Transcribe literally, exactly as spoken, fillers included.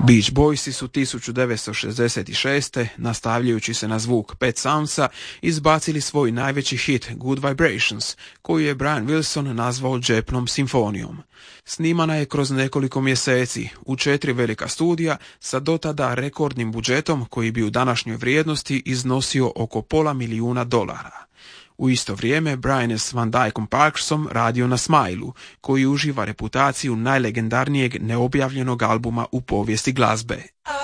Beach Boysi su tisuću devetsto šezdeset šeste. nastavljajući se na zvuk Pet Soundsa, izbacili svoj najveći hit Good Vibrations, koju je Brian Wilson nazvao džepnom simfonijom. Snimana je kroz nekoliko mjeseci u četiri velika studija sa dotada rekordnim budžetom koji bi u današnjoj vrijednosti iznosio oko pola milijuna dolara. U isto vrijeme Brian je s Van Dykeom Parksom radio na Smileu, koji uživa reputaciju najlegendarnijeg neobjavljenog albuma u povijesti glazbe.